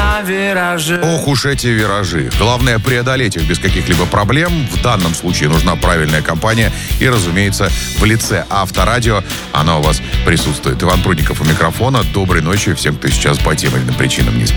на вираже. Ох уж эти виражи. Главное преодолеть их без каких-либо проблем. В данном случае нужна правильная компания. И, разумеется, в лице Авторадио она у вас присутствует. Иван Прудников у микрофона. Доброй ночи всем, кто сейчас по тем или иным причинам не